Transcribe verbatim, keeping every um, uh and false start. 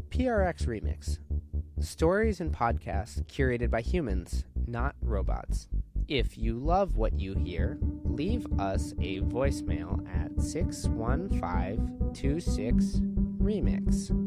P R X Remix. Stories and podcasts curated by humans, not robots. If you love what you hear, leave us a voicemail at six one five two six remix.